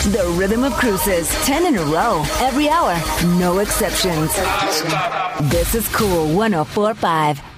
The Rhythm of Cruises, 10 in a row, every hour, no exceptions. This is Cool 104.5.